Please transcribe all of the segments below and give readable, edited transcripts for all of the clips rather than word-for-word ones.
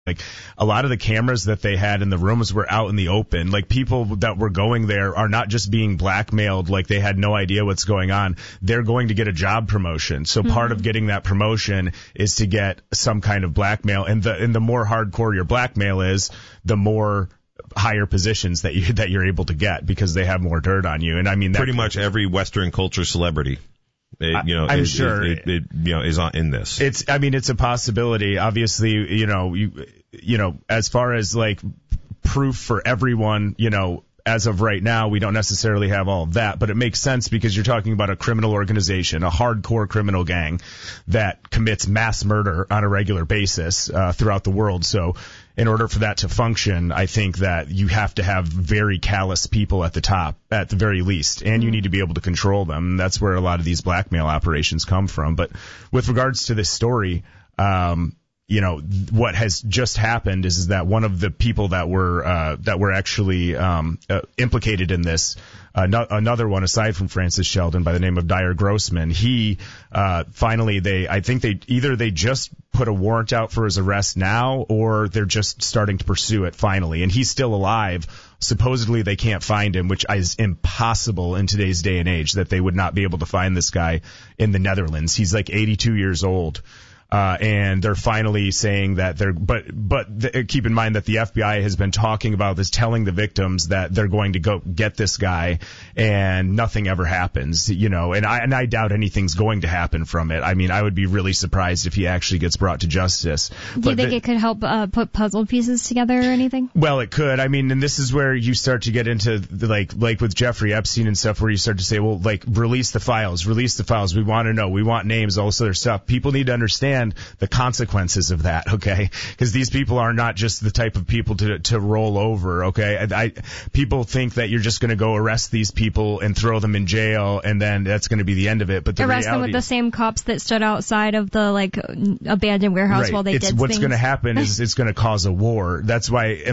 Like, a lot of the cameras that they had in the rooms were out in the open. Like, people that were going there are not just being blackmailed like they had no idea what's going on. They're going to get a job promotion. So part of getting that promotion is to get some kind of blackmail. And the more hardcore your blackmail is, the more higher positions that you're able to get because they have more dirt on you. And I mean, pretty much every Western culture celebrity. I'm sure it is in this. It's a possibility. Obviously, as far as like proof for everyone, as of right now, we don't necessarily have all of that, but it makes sense because you're talking about a criminal organization, a hardcore criminal gang that commits mass murder on a regular basis throughout the world. So in order for that to function, I think that you have to have very callous people at the top, at the very least, and you need to be able to control them. That's where a lot of these blackmail operations come from. But with regards to this story, what has just happened is that one of the people that were actually implicated in this, another one aside from Francis Sheldon by the name of Dyer Grossman, he finally they just put a warrant out for his arrest now, or they're just starting to pursue it finally, and he's still alive. Supposedly they can't find him, which is impossible in today's day and age, that they would not be able to find this guy in the Netherlands. He's like 82 years old. And they're finally saying that keep in mind that the FBI has been talking about this, telling the victims that they're going to go get this guy, and nothing ever happens, and I doubt anything's going to happen from it. I mean, I would be really surprised if he actually gets brought to justice. Do you think it could help put puzzle pieces together or anything? Well, it could. I mean, and this is where you start to get into like with Jeffrey Epstein and stuff, where you start to say, well, like, release the files. We want to know. We want names, all this other stuff. People need to understand the consequences of that, okay? Because these people are not just the type of people to roll over, okay? People think that you're just going to go arrest these people and throw them in jail, and then that's going to be the end of it. But arrest them with the same cops that stood outside of the abandoned warehouse while they did what's things. Going to happen is it's going to cause a war. That's why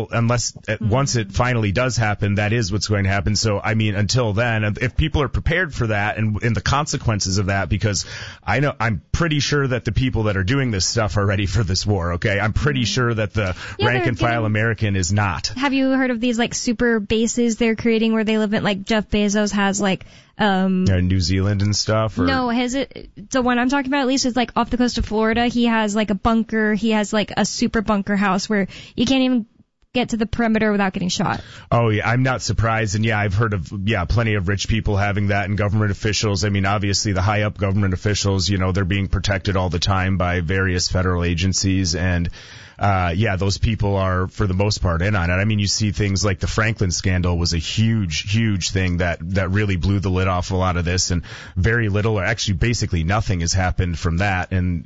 once it finally does happen, that is what's going to happen. So I mean, until then, if people are prepared for that and the consequences of that, because I'm pretty sure that the people that are doing this stuff are ready for this war, okay? I'm pretty sure that the rank and file American is not. Have you heard of these like super bases they're creating where they live in, like Jeff Bezos has like New Zealand and stuff? Or? No, the one I'm talking about at least is like off the coast of Florida. He has like a bunker, he has like a super bunker house where you can't even get to the perimeter without getting shot. Oh yeah, I'm not surprised. And I've heard of plenty of rich people having that, and government officials. I mean, obviously the high up government officials, they're being protected all the time by various federal agencies, and those people are for the most part in on it. I mean, you see things like the Franklin scandal was a huge thing that really blew the lid off a lot of this, and very little, or actually basically nothing has happened from that. And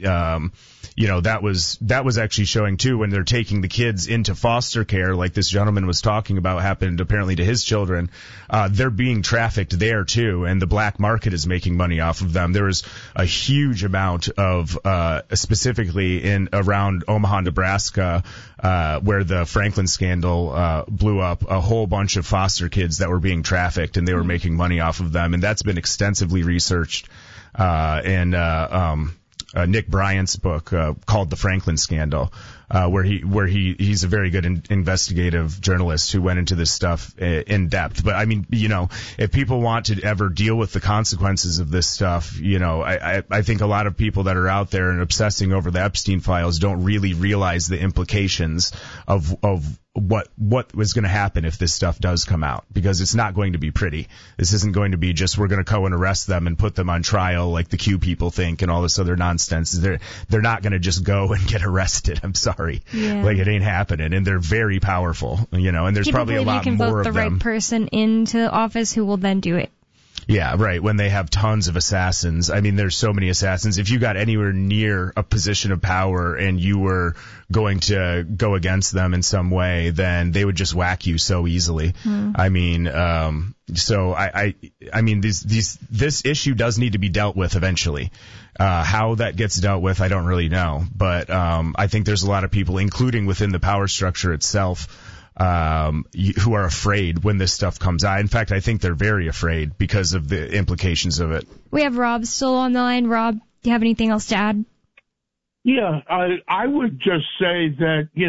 that was actually showing too, when they're taking the kids into foster care, like this gentleman was talking about, happened apparently to his children. They're being trafficked there too, and the black market is making money off of them. There was a huge amount of, specifically around Omaha, Nebraska, where the Franklin scandal blew up, a whole bunch of foster kids that were being trafficked, and they were making money off of them, and that's been extensively researched. Nick Bryant's book called The Franklin Scandal, where he's a very good investigative journalist who went into this stuff in depth. But I mean, if people want to ever deal with the consequences of this stuff, I think a lot of people that are out there and obsessing over the Epstein files don't really realize the implications of what was going to happen if this stuff does come out, because it's not going to be pretty. This isn't going to be just we're going to go and arrest them and put them on trial like the Q people think and all this other nonsense. They're not going to just go and get arrested. I'm sorry. Yeah. Like, it ain't happening. And they're very powerful, and there's probably a lot more of them. You can vote the right person into office who will then do it. Yeah, right. When they have tons of assassins. I mean, there's so many assassins. If you got anywhere near a position of power and you were going to go against them in some way, then they would just whack you so easily. I mean, so I mean, this issue does need to be dealt with eventually. How that gets dealt with, I don't really know. But I think there's a lot of people, including within the power structure itself, who are afraid when this stuff comes out. In fact, I think they're very afraid because of the implications of it. We have Rob still on the line. Rob, do you have anything else to add? Yeah, I would just say that,